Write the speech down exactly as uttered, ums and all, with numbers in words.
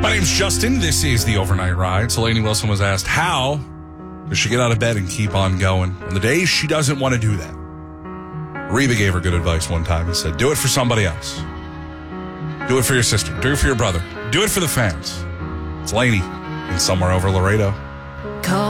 My name's Justin. This is the Overnight Ride. So Lainey Wilson was asked, how does she get out of bed and keep on going on the days she doesn't want to do that? Reba gave her good advice one time and said, do it for somebody else. Do it for your sister. Do it for your brother. Do it for the fans. It's Lainey in Somewhere Over Laredo. Call